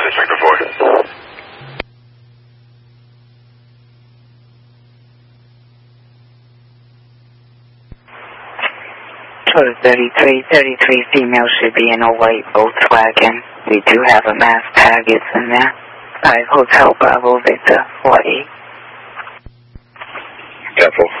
check the void. Total 33 female should be in a white Volkswagen. We do have a mass targets in there. 5 Hotel Bravo Victor 48. Careful.